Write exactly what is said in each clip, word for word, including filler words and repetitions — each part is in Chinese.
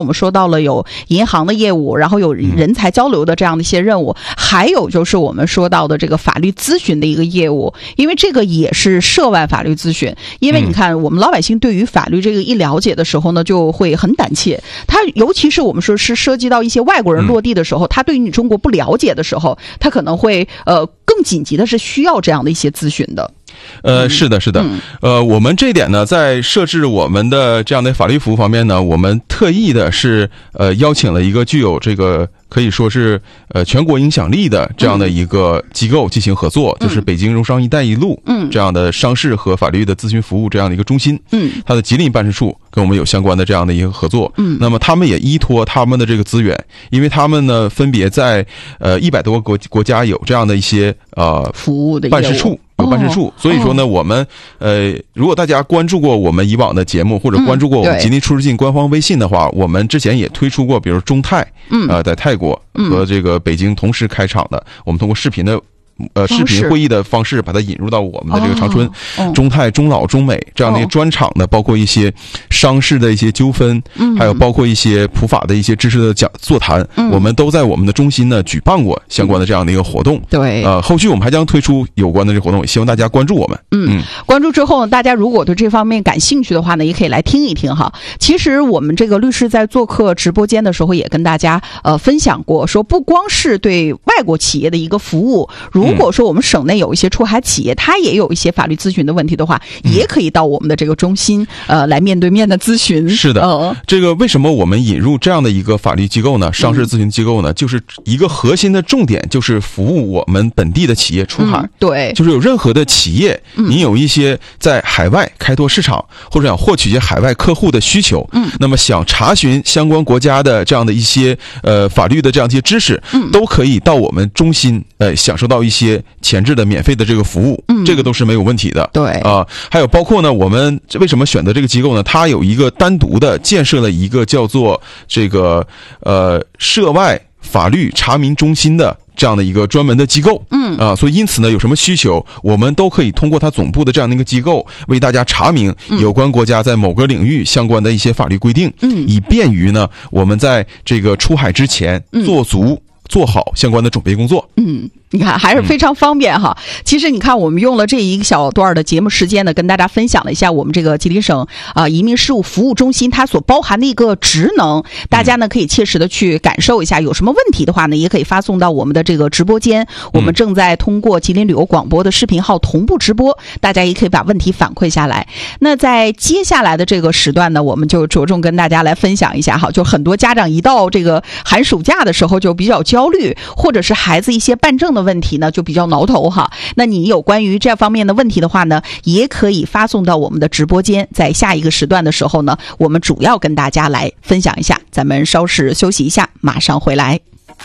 我们说到了有银行的业务，然后有人才交流的这样的一些任务，还有就是我们说到的这个法律咨询的一个业务，因为这个也是涉外法律咨询。因为你看，我们老百姓对于法律这个一了解的时候呢，就会很胆怯。他尤其是我们说是涉及到一些外国人落地的时候，他对于你中国不了解的时候，他可能会呃更紧急的是需要这样的一些咨询的。 呃，是的，是的，呃，我们这一点呢，在设置我们的这样的法律服务方面呢，我们特意的是呃邀请了一个具有这个可以说是呃全国影响力的这样的一个机构进行合作，嗯、就是北京融商“一带一路”嗯这样的商事和法律的咨询服务这样的一个中心，嗯，它的吉林办事处跟我们有相关的这样的一个合作，嗯，那么他们也依托他们的这个资源，因为他们呢分别在呃一百多个国国家有这样的一些呃服务的办事处。有办事处，所以说呢，我们呃，如果大家关注过我们以往的节目，或者关注过我们吉林出入境官方微信的话，我们之前也推出过，比如中泰，嗯，呃，在泰国和这个北京同时开场的，我们通过视频的。呃，视频会议的方式把它引入到我们的这个长春、哦哦、中泰、中老、中美这样的一些专场的，包括一些商事的一些纠纷，嗯，还有包括一些普法的一些知识的讲座谈，嗯，我们都在我们的中心呢举办过相关的这样的一个活动。 对， 呃，后续我们还将推出有关的这个活动，也希望大家关注我们。 嗯，嗯关注之后呢，大家如果对这方面感兴趣的话呢，也可以来听一听哈。其实我们这个律师在做客直播间的时候，也跟大家呃分享过，说不光是对外国企业的一个服务，如果说我们省内有一些出海企业，它也有一些法律咨询的问题的话，嗯、也可以到我们的这个中心呃来面对面的咨询。 是的，呃、这个为什么我们引入这样的一个法律机构呢？商事咨询机构呢，嗯、就是一个核心的重点就是服务我们本地的企业出海。嗯、 对， 就是有任何的企业，嗯、你有一些在海外开拓市场，或者想获取一些海外客户的需求，嗯，那么想查询相关国家的这样的一些呃法律的这样一些知识，嗯，都可以到我们中心呃享受到一些前置的免费的这个服务，嗯，这个都是没有问题的。 对啊、呃，还有包括呢，我们为什么选择这个机构呢？它有一个单独的建设了一个叫做这个呃涉外法律查明中心的这样的一个专门的机构，嗯啊、呃，所以因此呢，有什么需求，我们都可以通过它总部的这样的一个机构为大家查明有关国家在某个领域相关的一些法律规定，嗯，以便于呢我们在这个出海之前做足、做好相关的准备工作。 嗯。你看还是非常方便哈。嗯、其实你看，我们用了这一个小段的节目时间呢，跟大家分享了一下我们这个吉林省啊、呃、移民事务服务中心它所包含的一个职能，大家呢可以切实的去感受一下。有什么问题的话呢，也可以发送到我们的这个直播间，我们正在通过吉林旅游广播的视频号同步直播，大家也可以把问题反馈下来。那在接下来的这个时段呢，我们就着重跟大家来分享一下哈，就很多家长一到这个寒暑假的时候就比较焦虑，或者是孩子一些办证的问题呢就比较挠头哈。那你有关于这方面的问题的话呢，也可以发送到我们的直播间，在下一个时段的时候呢，我们主要跟大家来分享一下。咱们稍事休息一下，马上回来。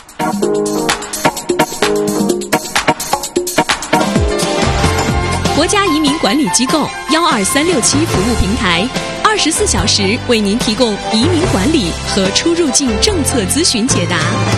国家移民管理机构幺二三六七服务平台，二十四小时为您提供移民管理和出入境政策咨询解答。